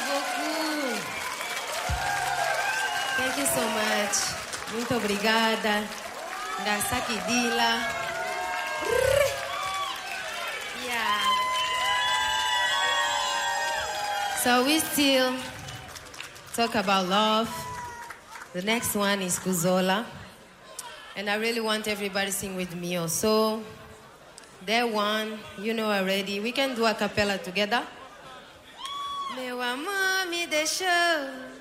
beaucoup. Thank you so much. Muito obrigada. Ngasaki Dila. Yeah. So we still talk about love. The next one is Kuzola. And I really want everybody to sing with me also. That one, you know already. We can do a cappella together. Meu amor me deixou